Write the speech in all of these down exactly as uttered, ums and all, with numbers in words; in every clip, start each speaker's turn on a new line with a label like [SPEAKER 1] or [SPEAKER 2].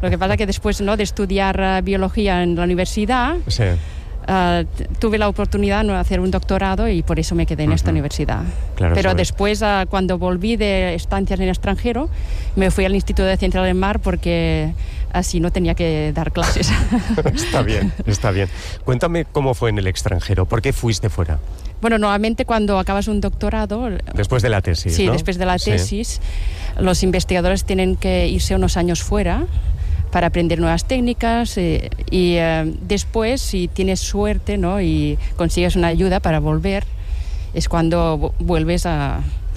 [SPEAKER 1] Lo que pasa que después, ¿no?, de estudiar uh, biología en la universidad,
[SPEAKER 2] sí.
[SPEAKER 1] Uh, tuve la oportunidad de hacer un doctorado y por eso me quedé en uh-huh. esta universidad.
[SPEAKER 2] Claro,
[SPEAKER 1] Pero
[SPEAKER 2] sobre.
[SPEAKER 1] después, uh, cuando volví de estancias en el extranjero, me fui al Instituto de Ciencias del Mar porque así no tenía que dar clases.
[SPEAKER 2] Está bien, está bien. Cuéntame cómo fue en el extranjero. ¿Por qué fuiste fuera?
[SPEAKER 1] Bueno, normalmente cuando acabas un doctorado...
[SPEAKER 2] Después de la tesis,
[SPEAKER 1] Sí,
[SPEAKER 2] ¿no?
[SPEAKER 1] después de la tesis,
[SPEAKER 2] sí.
[SPEAKER 1] los investigadores tienen que irse unos años fuera para aprender nuevas técnicas eh, y eh, después, si tienes suerte, ¿no?, y consigues una ayuda para volver, es cuando vuelves a...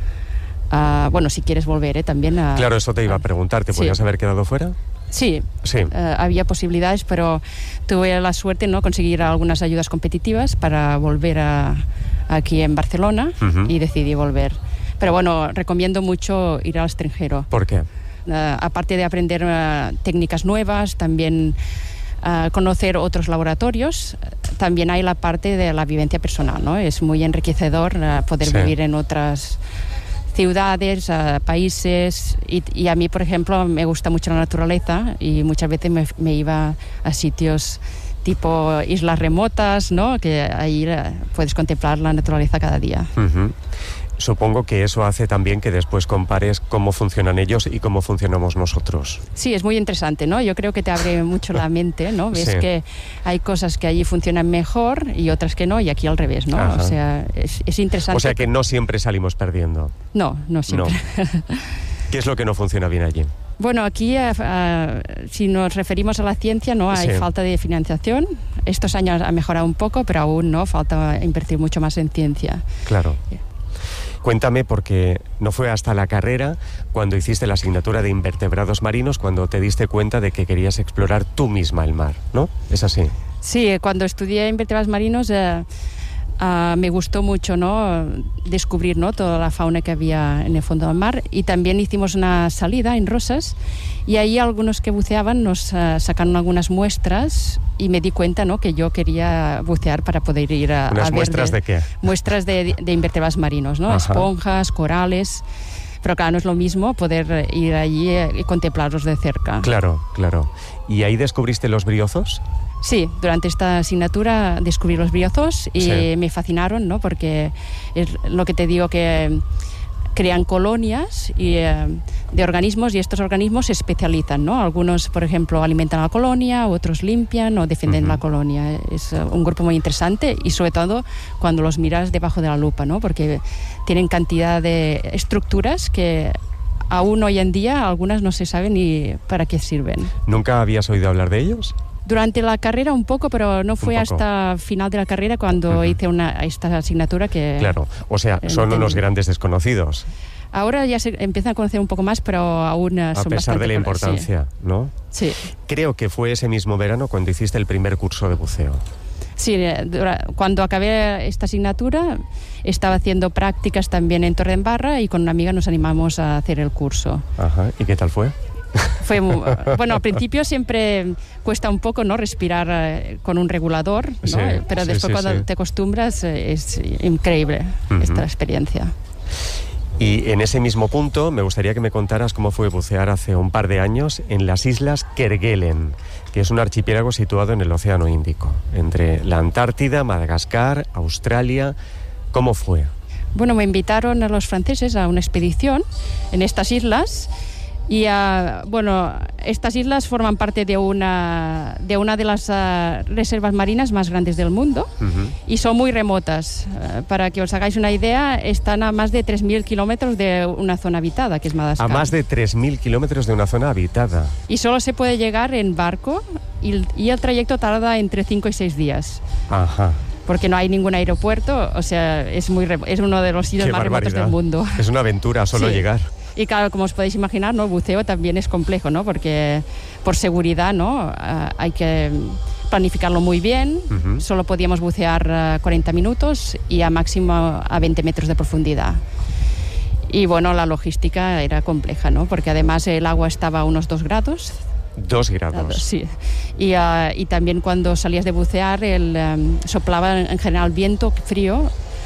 [SPEAKER 1] a bueno, si quieres volver, ¿eh?, también a...
[SPEAKER 2] Claro, eso te iba a preguntar. ¿Te
[SPEAKER 1] sí.
[SPEAKER 2] podías haber quedado fuera?
[SPEAKER 1] Sí,
[SPEAKER 2] sí.
[SPEAKER 1] Uh, había posibilidades, pero tuve la suerte, ¿no?, conseguir algunas ayudas competitivas para volver a, aquí en Barcelona uh-huh. y decidí volver. Pero bueno, recomiendo mucho ir al extranjero.
[SPEAKER 2] ¿Por qué?
[SPEAKER 1] Uh, aparte de aprender uh, técnicas nuevas, también uh, conocer otros laboratorios, también hay la parte de la vivencia personal, ¿no? Es muy enriquecedor uh, poder sí. vivir en otras ciudades, uh, países, y, y a mí, por ejemplo, me gusta mucho la naturaleza y muchas veces me, me iba a sitios tipo islas remotas, ¿no?, que ahí uh, puedes contemplar la naturaleza cada día.
[SPEAKER 2] Uh-huh. Supongo que eso hace también que después compares cómo funcionan ellos y cómo funcionamos nosotros.
[SPEAKER 1] Sí, es muy interesante, ¿no? Yo creo que te abre mucho la mente, ¿no? Ves sí. que hay cosas que allí funcionan mejor y otras que no, y aquí al revés, ¿no? Ajá. O sea, es, es interesante.
[SPEAKER 2] O sea que no siempre salimos perdiendo.
[SPEAKER 1] No, no siempre.
[SPEAKER 2] No. ¿Qué es lo que no funciona bien allí?
[SPEAKER 1] Bueno, aquí, uh, uh, si nos referimos a la ciencia, no hay sí. falta de financiación. Estos años ha mejorado un poco, pero aún no, falta invertir mucho más en ciencia.
[SPEAKER 2] Claro. Cuéntame, porque no fue hasta la carrera, cuando hiciste la asignatura de invertebrados marinos, cuando te diste cuenta de que querías explorar tú misma el mar, ¿no? ¿Es así?
[SPEAKER 1] Sí, cuando estudié invertebrados marinos eh, uh, me gustó mucho, ¿no?, descubrir, ¿no?, toda la fauna que había en el fondo del mar, y también hicimos una salida en Rosas y ahí algunos que buceaban nos uh, sacaron algunas muestras y me di cuenta, ¿no?, que yo quería bucear para poder ir a,
[SPEAKER 2] ¿Unas
[SPEAKER 1] a ver
[SPEAKER 2] muestras de, de qué?
[SPEAKER 1] Muestras de, de invertebrados marinos, ¿no? Ajá. Esponjas, corales. Pero claro, no es lo mismo poder ir allí y contemplarlos de cerca.
[SPEAKER 2] Claro, claro. ¿Y ahí descubriste los briozos?
[SPEAKER 1] Sí, durante esta asignatura descubrí los briozos y sí. me fascinaron, ¿no?, porque es lo que te digo, que crean colonias y, eh, de organismos, y estos organismos se especializan, ¿no? Algunos, por ejemplo, alimentan a la colonia, otros limpian o defienden uh-huh. la colonia. Es uh, un grupo muy interesante, y sobre todo cuando los miras debajo de la lupa, ¿no?, porque tienen cantidad de estructuras que aún hoy en día algunas no se saben ni para qué sirven.
[SPEAKER 2] ¿Nunca habías oído hablar de ellos?
[SPEAKER 1] Durante la carrera un poco, pero no fue hasta final de la carrera cuando uh-huh. hice una, esta asignatura que...
[SPEAKER 2] Claro, o sea, son unos grandes desconocidos.
[SPEAKER 1] Ahora ya se empiezan a conocer un poco más, pero aún son bastante...
[SPEAKER 2] A pesar de la importancia,
[SPEAKER 1] sí.
[SPEAKER 2] ¿no?
[SPEAKER 1] Sí.
[SPEAKER 2] Creo que fue ese mismo verano cuando hiciste el primer curso de buceo.
[SPEAKER 1] Sí, cuando acabé esta asignatura estaba haciendo prácticas también en Torredembarra y con una amiga nos animamos a hacer el curso.
[SPEAKER 2] Ajá, ¿y qué tal fue?
[SPEAKER 1] Fue muy, bueno, al principio siempre cuesta un poco, ¿no?, respirar eh, con un regulador, ¿no?
[SPEAKER 2] Sí,
[SPEAKER 1] pero
[SPEAKER 2] sí,
[SPEAKER 1] después
[SPEAKER 2] sí,
[SPEAKER 1] cuando
[SPEAKER 2] sí.
[SPEAKER 1] te acostumbras eh, es increíble uh-huh. esta experiencia.
[SPEAKER 2] Y en ese mismo punto me gustaría que me contaras cómo fue bucear hace un par de años en las islas Kerguelen, que es un archipiélago situado en el Océano Índico, entre la Antártida, Madagascar, Australia. ¿Cómo fue?
[SPEAKER 1] Bueno, me invitaron a los franceses a una expedición en estas islas. Y uh, bueno, estas islas forman parte de una de una de las uh, reservas marinas más grandes del mundo uh-huh. y son muy remotas. Uh, para que os hagáis una idea, están a más de tres mil kilómetros de una zona habitada, que es Madagascar.
[SPEAKER 2] A más de tres mil kilómetros de una zona habitada.
[SPEAKER 1] Y solo se puede llegar en barco y, y el trayecto tarda entre cinco y seis días.
[SPEAKER 2] Ajá.
[SPEAKER 1] Porque no hay ningún aeropuerto, o sea, es, muy, es uno de los sitios
[SPEAKER 2] Qué
[SPEAKER 1] más
[SPEAKER 2] barbaridad.
[SPEAKER 1] remotos del mundo.
[SPEAKER 2] Es una aventura solo
[SPEAKER 1] sí.
[SPEAKER 2] llegar.
[SPEAKER 1] Y claro, como os podéis imaginar, ¿no?, el buceo también es complejo, ¿no?, porque por seguridad, ¿no?, uh, hay que planificarlo muy bien. Uh-huh. Solo podíamos bucear uh, cuarenta minutos y a máximo a veinte metros de profundidad. Y bueno, la logística era compleja, ¿no?, porque además el agua estaba a unos dos grados.
[SPEAKER 2] Dos grados.
[SPEAKER 1] Sí. Y, uh, y también cuando salías de bucear, el, um, soplaba en general viento frío.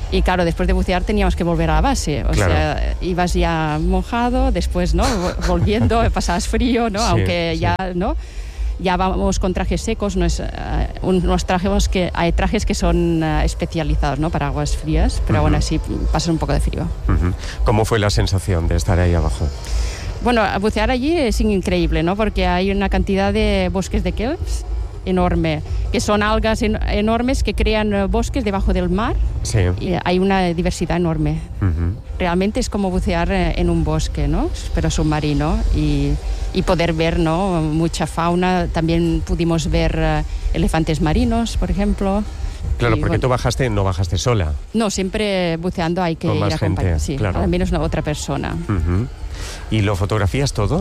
[SPEAKER 1] Y claro, después de bucear teníamos que volver a la base. O
[SPEAKER 2] claro.
[SPEAKER 1] sea, ibas ya mojado, después, ¿no? Volviendo, pasabas frío, ¿no?
[SPEAKER 2] Sí,
[SPEAKER 1] Aunque
[SPEAKER 2] sí.
[SPEAKER 1] ya, ¿no? Ya vamos con trajes secos, no es, uh, unos trajes que, hay trajes que son uh, especializados, ¿no? Para aguas frías, pero uh-huh. bueno, así pasas un poco de frío.
[SPEAKER 2] Uh-huh. ¿Cómo fue la sensación de estar ahí abajo?
[SPEAKER 1] Bueno, bucear allí es increíble, ¿no? Porque hay una cantidad de bosques de kelps enorme, que son algas en, enormes que crean bosques debajo del mar.
[SPEAKER 2] Sí.
[SPEAKER 1] Y hay una diversidad enorme.
[SPEAKER 2] Uh-huh.
[SPEAKER 1] Realmente es como bucear en un bosque, ¿no? Pero submarino y, y poder ver, ¿no? Mucha fauna. También pudimos ver uh, elefantes marinos, por ejemplo.
[SPEAKER 2] Claro,
[SPEAKER 1] y,
[SPEAKER 2] porque
[SPEAKER 1] bueno,
[SPEAKER 2] tú bajaste, no bajaste sola.
[SPEAKER 1] No, siempre buceando hay que
[SPEAKER 2] Con
[SPEAKER 1] ir
[SPEAKER 2] más
[SPEAKER 1] acompañado.
[SPEAKER 2] gente,
[SPEAKER 1] Sí,
[SPEAKER 2] claro.
[SPEAKER 1] al menos una otra persona.
[SPEAKER 2] Uh-huh. ¿Y lo fotografías todo?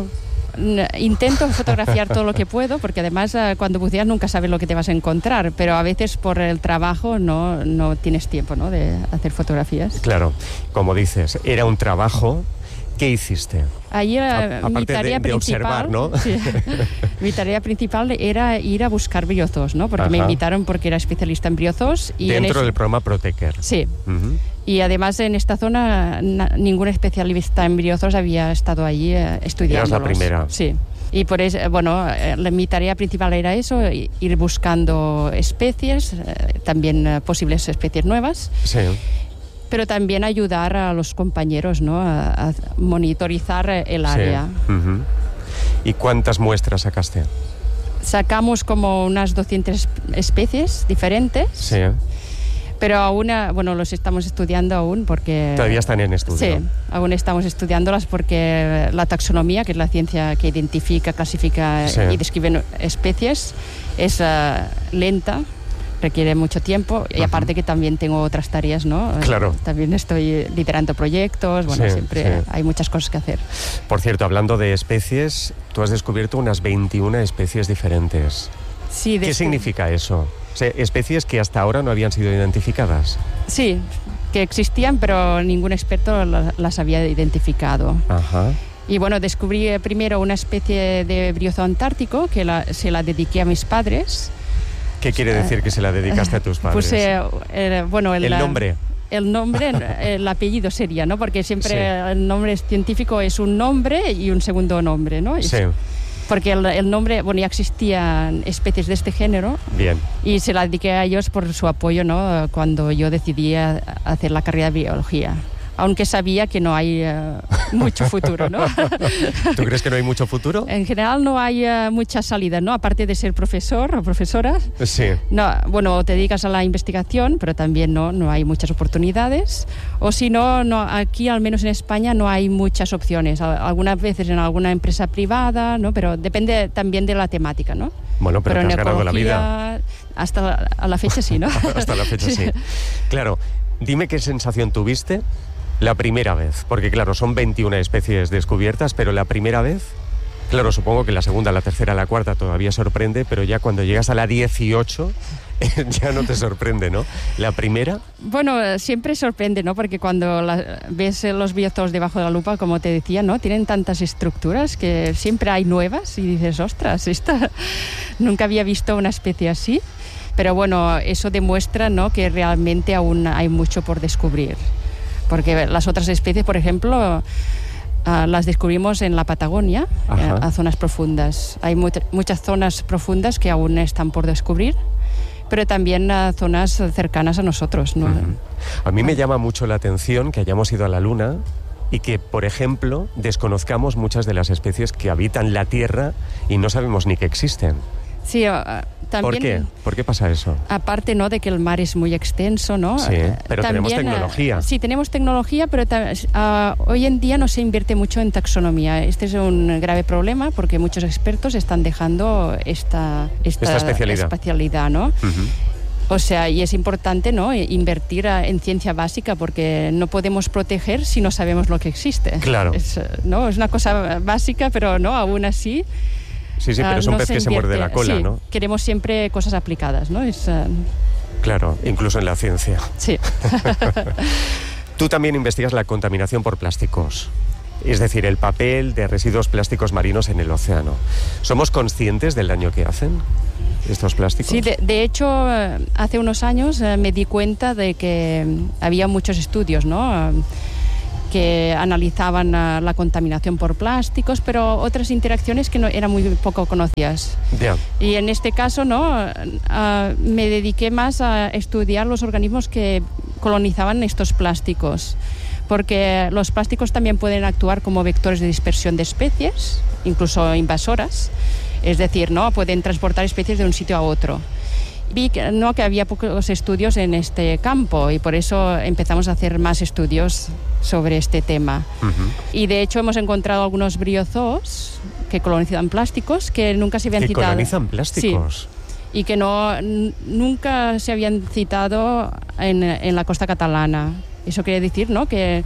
[SPEAKER 1] Intento fotografiar todo lo que puedo, porque además cuando buceas nunca sabes lo que te vas a encontrar, pero a veces por el trabajo no, no tienes tiempo, ¿no? De hacer fotografías.
[SPEAKER 2] Claro, como dices, era un trabajo. ¿Qué hiciste?
[SPEAKER 1] Ayer a, mi tarea
[SPEAKER 2] de, de
[SPEAKER 1] principal,
[SPEAKER 2] observar, ¿no?
[SPEAKER 1] Sí, mi tarea principal era ir a buscar briozoos, ¿no? Porque Ajá. me invitaron porque era especialista en briozoos. Y
[SPEAKER 2] dentro
[SPEAKER 1] en
[SPEAKER 2] del programa Proteker.
[SPEAKER 1] Sí.
[SPEAKER 2] Uh-huh.
[SPEAKER 1] Y además en esta zona na, ningún especialista en briozoos había estado allí eh, estudiándolos.
[SPEAKER 2] Eras la primera.
[SPEAKER 1] Sí. Y por eso, bueno, eh, mi tarea principal era eso, ir buscando especies, eh, también eh, posibles especies nuevas.
[SPEAKER 2] Sí.
[SPEAKER 1] Pero también ayudar a los compañeros, ¿no? a, a monitorizar el área.
[SPEAKER 2] Sí. Uh-huh. ¿Y cuántas muestras sacaste?
[SPEAKER 1] Sacamos como unas doscientas especies diferentes.
[SPEAKER 2] Sí.
[SPEAKER 1] Pero aún, bueno, los estamos estudiando aún porque...
[SPEAKER 2] Todavía están en estudio.
[SPEAKER 1] Sí, aún estamos estudiándolas porque la taxonomía, que es la ciencia que identifica, clasifica sí. y describe especies, es uh, lenta. Requiere mucho tiempo y aparte uh-huh. que también tengo otras tareas, ¿no?
[SPEAKER 2] Claro.
[SPEAKER 1] También estoy liderando proyectos, bueno,
[SPEAKER 2] sí,
[SPEAKER 1] siempre
[SPEAKER 2] sí.
[SPEAKER 1] hay muchas cosas que hacer.
[SPEAKER 2] Por cierto, hablando de especies, tú has descubierto unas veintiuna especies diferentes.
[SPEAKER 1] Sí.
[SPEAKER 2] ¿Qué significa eso? O sea, especies que hasta ahora no habían sido identificadas.
[SPEAKER 1] Sí, que existían, pero ningún experto las había identificado.
[SPEAKER 2] Ajá.
[SPEAKER 1] Y bueno, descubrí primero una especie de briozoo antártico que la, se la dediqué a mis padres.
[SPEAKER 2] ¿Qué quiere decir que se la dedicaste a tus padres?
[SPEAKER 1] Pues, eh, eh, bueno, el,
[SPEAKER 2] el nombre.
[SPEAKER 1] El nombre, el apellido sería, ¿no? Porque siempre sí. el nombre científico es un nombre y un segundo nombre, ¿no?
[SPEAKER 2] Sí.
[SPEAKER 1] Porque el, el nombre, bueno, ya existían especies de este género.
[SPEAKER 2] Bien.
[SPEAKER 1] Y se la dediqué a ellos por su apoyo, ¿no? Cuando yo decidí hacer la carrera de biología. Aunque sabía que no hay uh, mucho futuro, ¿no?
[SPEAKER 2] ¿Tú crees que no hay mucho futuro?
[SPEAKER 1] En general no hay uh, mucha salida, ¿no? Aparte de ser profesor o profesora.
[SPEAKER 2] Sí.
[SPEAKER 1] No, bueno, te dedicas a la investigación, pero también no, no hay muchas oportunidades. O si no, no, aquí, al menos en España, no hay muchas opciones. Algunas veces en alguna empresa privada, ¿no? Pero depende también de la temática, ¿no?
[SPEAKER 2] Bueno, pero, pero te has ganado la vida.
[SPEAKER 1] Hasta la, a la fecha sí, ¿no?
[SPEAKER 2] Hasta la fecha sí. sí. Claro, dime qué sensación tuviste la primera vez, porque claro, son veintiuna especies descubiertas, pero la primera vez, claro, supongo que la segunda, la tercera, la cuarta todavía sorprende, pero ya cuando llegas a la dieciocho ya no te sorprende, ¿no? La primera...
[SPEAKER 1] Bueno, siempre sorprende, ¿no? Porque cuando la, ves los briozoos debajo de la lupa, como te decía, ¿no? Tienen tantas estructuras que siempre hay nuevas y dices, ostras, esta... nunca había visto una especie así. Pero bueno, eso demuestra, ¿no? Que realmente aún hay mucho por descubrir. Porque las otras especies, por ejemplo, uh, las descubrimos en la Patagonia, uh, a zonas profundas. Hay mu- muchas zonas profundas que aún están por descubrir, pero también a zonas cercanas a nosotros, ¿no?
[SPEAKER 2] Uh-huh. A mí me llama mucho la atención que hayamos ido a la Luna y que, por ejemplo, desconozcamos muchas de las especies que habitan la Tierra y no sabemos ni que existen.
[SPEAKER 1] Sí, uh, también...
[SPEAKER 2] ¿Por qué? ¿Por qué pasa eso?
[SPEAKER 1] Aparte, ¿no?, de que el mar es muy extenso, ¿no?
[SPEAKER 2] Sí, pero
[SPEAKER 1] también,
[SPEAKER 2] tenemos tecnología.
[SPEAKER 1] Uh, sí, tenemos tecnología, pero uh, hoy en día no se invierte mucho en taxonomía. Este es un grave problema porque muchos expertos están dejando esta, esta,
[SPEAKER 2] esta especialidad.
[SPEAKER 1] especialidad, ¿no? Uh-huh. O sea, y es importante, ¿no?, invertir en ciencia básica porque no podemos proteger si no sabemos lo que existe.
[SPEAKER 2] Claro.
[SPEAKER 1] Es, ¿no? Es una cosa básica, pero no, aún así...
[SPEAKER 2] Sí, sí, pero es un
[SPEAKER 1] uh, no
[SPEAKER 2] pez que se muerde la cola,
[SPEAKER 1] sí,
[SPEAKER 2] ¿no?
[SPEAKER 1] Queremos siempre cosas aplicadas, ¿no? Es, uh...
[SPEAKER 2] Claro, incluso en la ciencia.
[SPEAKER 1] Sí.
[SPEAKER 2] Tú también investigas la contaminación por plásticos, es decir, el papel de residuos plásticos marinos en el océano. ¿Somos conscientes del daño que hacen? estos plásticos?
[SPEAKER 1] Sí, de, de hecho, hace unos años eh, me di cuenta de que había muchos estudios, ¿no?, que analizaban uh, la contaminación por plásticos, pero otras interacciones que no eran muy poco conocidas.
[SPEAKER 2] Yeah.
[SPEAKER 1] Y en este caso, ¿no?, uh, me dediqué más a estudiar los organismos que colonizaban estos plásticos, porque los plásticos también pueden actuar como vectores de dispersión de especies, incluso invasoras, es decir, ¿no?, pueden transportar especies de un sitio a otro. Vi que, no, que había pocos estudios en este campo y por eso empezamos a hacer más estudios sobre este tema. Uh-huh. Y de hecho hemos encontrado algunos briozoos que colonizan plásticos que nunca se habían
[SPEAKER 2] ¿Que
[SPEAKER 1] citado.
[SPEAKER 2] ¿Que colonizan plásticos?
[SPEAKER 1] Sí, y que no, n- nunca se habían citado en, en la costa catalana. Eso quiere decir, ¿no?, que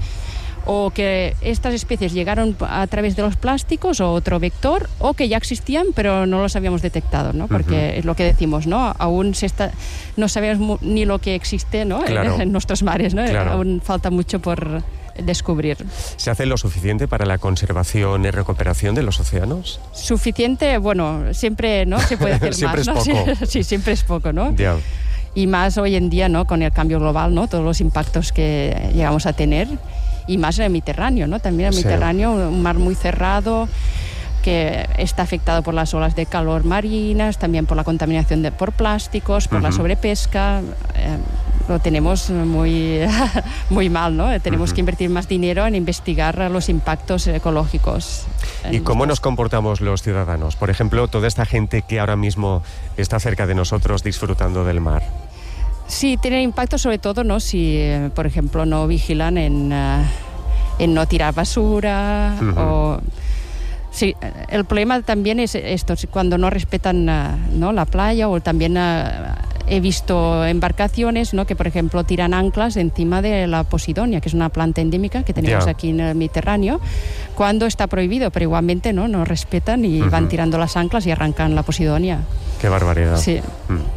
[SPEAKER 1] o que estas especies llegaron a través de los plásticos o otro vector, o que ya existían pero no los habíamos detectado, ¿no? Porque uh-huh. es lo que decimos, ¿no? Aún se está, no sabemos ni lo que existe, ¿no?,
[SPEAKER 2] claro.
[SPEAKER 1] en, en nuestros mares, ¿no?
[SPEAKER 2] Claro.
[SPEAKER 1] Aún falta mucho por descubrir.
[SPEAKER 2] ¿Se hace lo suficiente para la conservación y recuperación de los océanos?
[SPEAKER 1] Suficiente, bueno, siempre, ¿no?, se puede hacer
[SPEAKER 2] siempre
[SPEAKER 1] más, ¿no?
[SPEAKER 2] Es poco.
[SPEAKER 1] Sí, sí, siempre es poco, ¿no?
[SPEAKER 2] Yeah.
[SPEAKER 1] Y más hoy en día, ¿no?, con el cambio global, ¿no?, todos los impactos que llegamos a tener. Y más en el Mediterráneo, ¿no? También el Mediterráneo, sí. Un mar muy cerrado que está afectado por las olas de calor marinas, también por la contaminación de, por plásticos, por uh-huh. la sobrepesca. Eh, lo tenemos muy, muy mal, ¿no? Tenemos uh-huh. que invertir más dinero en investigar los impactos ecológicos.
[SPEAKER 2] ¿Y cómo nos comportamos los ciudadanos? Por ejemplo, toda esta gente que ahora mismo está cerca de nosotros disfrutando del mar.
[SPEAKER 1] Sí, tiene impacto sobre todo, ¿no?, si, eh, por ejemplo, no vigilan en, uh, en no tirar basura. Uh-huh. O, sí, el problema también es esto, cuando no respetan uh, ¿no?, la playa, o también uh, he visto embarcaciones, ¿no?, que, por ejemplo, tiran anclas encima de la posidonia, que es una planta endémica que tenemos yeah. aquí en el Mediterráneo, cuando está prohibido, pero igualmente no, no respetan y uh-huh. van tirando las anclas y arrancan la posidonia.
[SPEAKER 2] Qué barbaridad.
[SPEAKER 1] Sí.
[SPEAKER 2] Mm.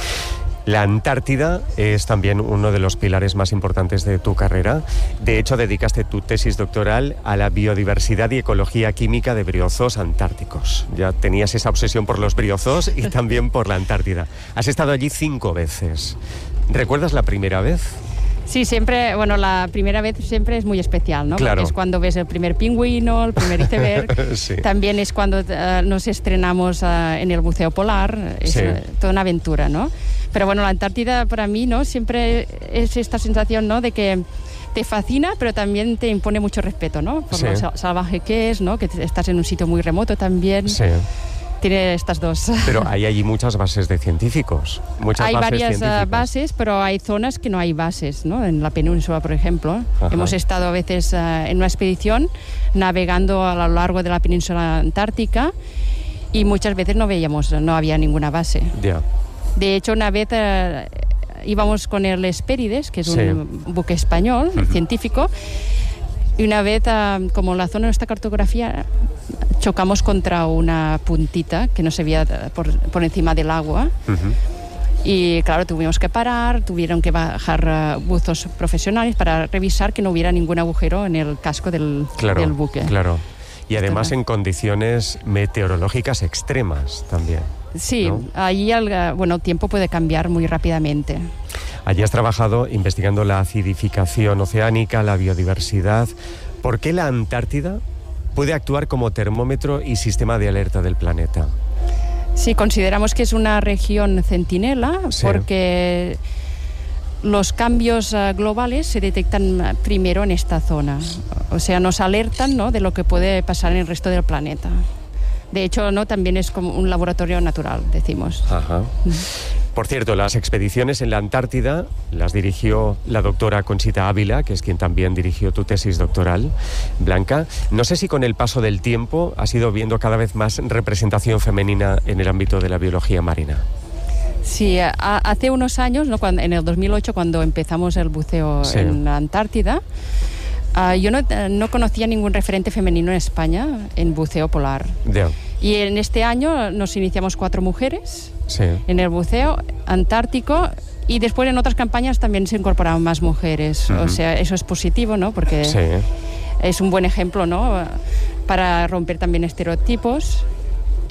[SPEAKER 2] La Antártida es también uno de los pilares más importantes de tu carrera. De hecho, dedicaste tu tesis doctoral a la biodiversidad y ecología química de briozoos antárticos. Ya tenías esa obsesión por los briozoos y también por la Antártida. Has estado allí cinco veces. ¿Recuerdas la primera vez?
[SPEAKER 1] Sí, siempre, bueno, la primera vez siempre es muy especial, ¿no?
[SPEAKER 2] Claro.
[SPEAKER 1] Porque es cuando ves el primer pingüino, el primer iceberg. Sí. También es cuando uh, nos estrenamos uh, en el buceo polar. Es sí. uh, toda una aventura, ¿no? Pero bueno, la Antártida para mí, ¿no?, siempre es esta sensación, ¿no?, de que te fascina, pero también te impone mucho respeto, ¿no? Por sí. lo salvaje que es, ¿no?, que estás en un sitio muy remoto también.
[SPEAKER 2] Sí.
[SPEAKER 1] Tiene estas dos.
[SPEAKER 2] Pero hay allí muchas bases de científicos. Muchas
[SPEAKER 1] hay
[SPEAKER 2] bases
[SPEAKER 1] varias
[SPEAKER 2] científicas.
[SPEAKER 1] bases, pero hay zonas que no hay bases, ¿no? En la península, por ejemplo. Ajá. Hemos estado a veces uh, en una expedición navegando a lo largo de la península antártica y muchas veces no veíamos, no había ninguna base.
[SPEAKER 2] Ya. Yeah.
[SPEAKER 1] De hecho, una vez uh, íbamos con el Hespérides, que es sí. un buque español, uh-huh. científico, y una vez, uh, como la zona de nuestra cartografía, chocamos contra una puntita que no se veía por, por encima del agua. Uh-huh. Y claro, tuvimos que parar, tuvieron que bajar uh, buzos profesionales para revisar que no hubiera ningún agujero en el casco del,
[SPEAKER 2] claro,
[SPEAKER 1] del buque.
[SPEAKER 2] Claro. Y además en condiciones meteorológicas extremas también.
[SPEAKER 1] Sí,
[SPEAKER 2] ¿no?
[SPEAKER 1] Allí el, bueno, el tiempo puede cambiar muy rápidamente.
[SPEAKER 2] Allí has trabajado investigando la acidificación oceánica, la biodiversidad. ¿Por qué la Antártida puede actuar como termómetro y sistema de alerta del planeta?
[SPEAKER 1] Sí, consideramos que es una región centinela sí. porque los cambios uh, globales se detectan primero en esta zona. O sea, nos alertan, ¿no?, de lo que puede pasar en el resto del planeta. De hecho, ¿no?, también es como un laboratorio natural, decimos.
[SPEAKER 2] Ajá. Por cierto, las expediciones en la Antártida las dirigió la doctora Conchita Ávila, que es quien también dirigió tu tesis doctoral, Blanca. No sé si con el paso del tiempo has ido viendo cada vez más representación femenina en el ámbito de la biología marina.
[SPEAKER 1] Sí, a, hace unos años, ¿no?, cuando, en el dos mil ocho, cuando empezamos el buceo sí. en la Antártida, uh, yo no, no conocía ningún referente femenino en España en buceo polar.
[SPEAKER 2] Yeah.
[SPEAKER 1] Y en este año nos iniciamos cuatro mujeres
[SPEAKER 2] sí. en
[SPEAKER 1] el buceo antártico y después en otras campañas también se incorporaron más mujeres. Uh-huh. O sea, eso es positivo, ¿no? Porque sí. es un buen ejemplo, ¿no?, para romper también estereotipos.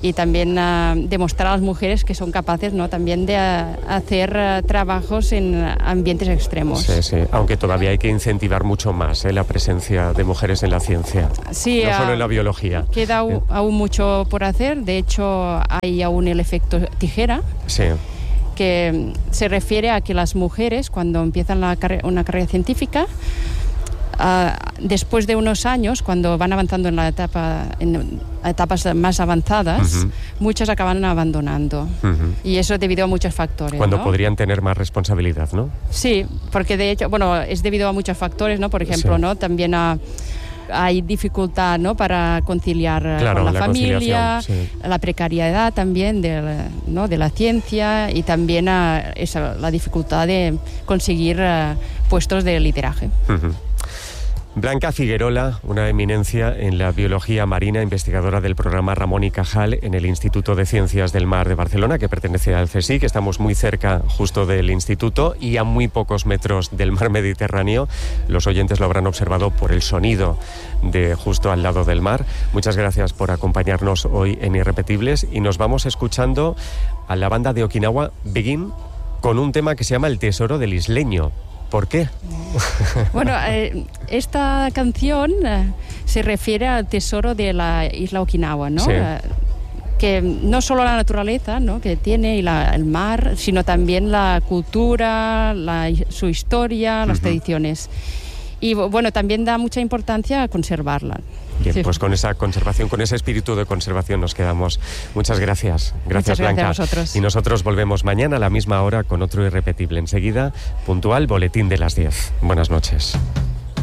[SPEAKER 1] y también uh, demostrar a las mujeres que son capaces, ¿no?, también de uh, hacer uh, trabajos en ambientes extremos.
[SPEAKER 2] Sí, sí, aunque todavía hay que incentivar mucho más, ¿eh?, la presencia de mujeres en la ciencia,
[SPEAKER 1] sí,
[SPEAKER 2] no solo
[SPEAKER 1] uh,
[SPEAKER 2] en la biología.
[SPEAKER 1] Queda aún, aún mucho por hacer, de hecho hay aún el efecto tijera.
[SPEAKER 2] Sí.
[SPEAKER 1] Que se refiere a que las mujeres, cuando empiezan la carre- una carrera científica, uh, después de unos años, cuando van avanzando en la etapa, en etapas más avanzadas, uh-huh. muchas acaban abandonando. Uh-huh. Y eso debido a muchos factores.
[SPEAKER 2] Cuando
[SPEAKER 1] ¿no?
[SPEAKER 2] podrían tener más responsabilidad, ¿no?
[SPEAKER 1] Sí, porque de hecho, bueno, es debido a muchos factores, ¿no? Por ejemplo, sí. ¿no? También a... hay dificultad, ¿no?, para conciliar
[SPEAKER 2] claro,
[SPEAKER 1] con la,
[SPEAKER 2] la
[SPEAKER 1] familia,
[SPEAKER 2] sí.
[SPEAKER 1] la precariedad también de, ¿no?, de la ciencia y también uh, esa, la dificultad de conseguir uh, puestos de lideraje.
[SPEAKER 2] Uh-huh. Blanca Figuerola, una eminencia en la biología marina, investigadora del programa Ramón y Cajal en el Instituto de Ciencias del Mar de Barcelona, que pertenece al CSIC, que estamos muy cerca justo del instituto y a muy pocos metros del mar Mediterráneo. Los oyentes lo habrán observado por el sonido de justo al lado del mar. Muchas gracias por acompañarnos hoy en Irrepetibles y nos vamos escuchando a la banda de Okinawa, Begin, con un tema que se llama El Tesoro del Isleño. ¿Por qué?
[SPEAKER 1] Bueno, eh, esta canción eh, se refiere al tesoro de la isla Okinawa, ¿no?
[SPEAKER 2] Sí.
[SPEAKER 1] Eh, que no solo la naturaleza, ¿no?, que tiene y la, el mar, sino también la cultura, la, su historia, las uh-huh. tradiciones. Y bueno, también da mucha importancia a conservarla.
[SPEAKER 2] Bien,
[SPEAKER 1] sí.
[SPEAKER 2] Pues con esa conservación, con ese espíritu de conservación nos quedamos. Muchas gracias. Gracias,
[SPEAKER 1] Muchas
[SPEAKER 2] Blanca.
[SPEAKER 1] Gracias a vosotros.
[SPEAKER 2] Y nosotros volvemos mañana a la misma hora con otro Irrepetible. Enseguida, puntual, boletín de las diez. Buenas noches.